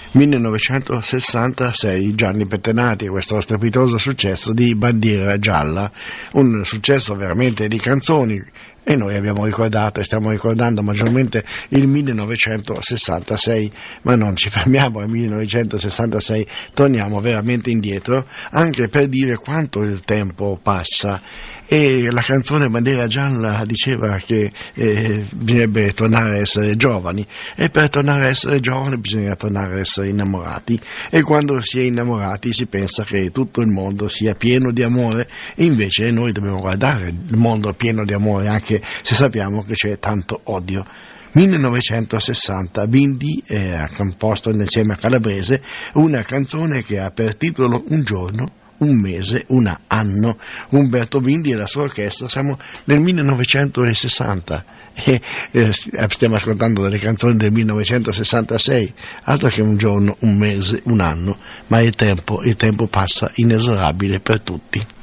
1966, Gianni Pettenati, questo strepitoso successo di Bandiera Gialla, un successo veramente di canzoni, e noi abbiamo ricordato e stiamo ricordando maggiormente il 1966, ma non ci fermiamo al 1966, torniamo veramente indietro anche per dire quanto il tempo passa. E la canzone Bandiera Gialla diceva che bisognerebbe tornare a essere giovani, e per tornare a essere giovani bisogna tornare a essere innamorati, e quando si è innamorati si pensa che tutto il mondo sia pieno di amore, e invece noi dobbiamo guardare il mondo pieno di amore anche se sappiamo che c'è tanto odio. 1960, Bindi ha composto insieme a Calabrese una canzone che ha per titolo Un giorno, un mese, un anno. Umberto Bindi e la sua orchestra. Siamo nel 1960 e stiamo ascoltando delle canzoni del 1966, altro che un giorno, un mese, un anno, ma il tempo passa inesorabile per tutti.